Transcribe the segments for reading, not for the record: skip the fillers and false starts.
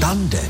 Tandem.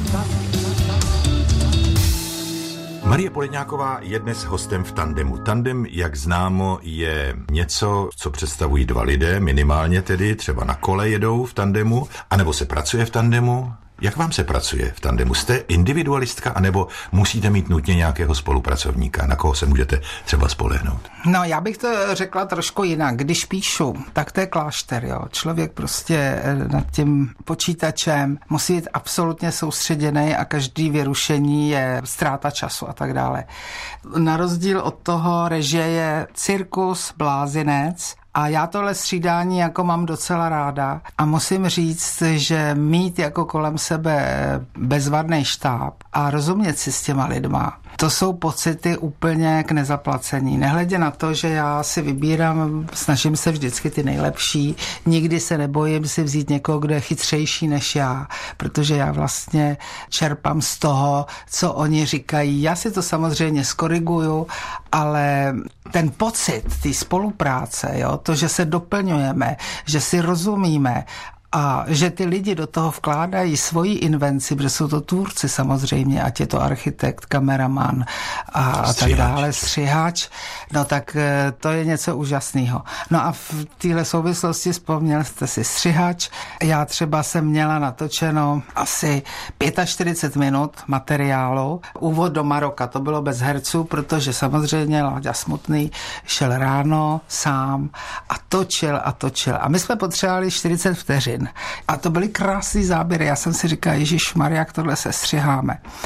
Marie Poledňáková je dnes hostem v Tandemu. Tandem, jak známo, je něco, co představují dva lidé, minimálně tedy, třeba na kole jedou v tandemu, anebo se pracuje v tandemu. Jak vám se pracuje v tandemu? Jste individualistka, anebo musíte mít nutně nějakého spolupracovníka, na koho se můžete třeba spolehnout? No, já bych to řekla trošku jinak. Když píšu, tak to je klášter, jo. Člověk prostě nad tím počítačem musí být absolutně soustředěný a každý vyrušení je ztráta času a tak dále. Na rozdíl od toho režie je cirkus, blázinec. A já tohle střídání jako mám docela ráda a musím říct, že mít jako kolem sebe bezvadný štáb a rozumět si s těma lidma, to jsou pocity úplně k nezaplacení. Nehledě na to, že já si vybírám, snažím se vždycky ty nejlepší, nikdy se nebojím si vzít někoho, kdo je chytřejší než já, protože já vlastně čerpám z toho, co oni říkají. Já si to samozřejmě skoriguju, ale ten pocit té spolupráce, jo, to, že se doplňujeme, že si rozumíme a že ty lidi do toho vkládají svoji invenci, protože jsou to tvůrci samozřejmě, ať je to architekt, kameraman a tak dále, střihač, no tak to je něco úžasného. No a v téhle souvislosti vzpomněl jste si střihač. Já třeba jsem měla natočeno asi 45 minut materiálu. Úvod do Maroka, to bylo bez herců, protože samozřejmě Láďa Smutný šel ráno sám a točil. A my jsme potřebovali 40 vteřin. A to byly krásný záběry. Já jsem si říkal, ježišmarja, jak tohle se střiháme.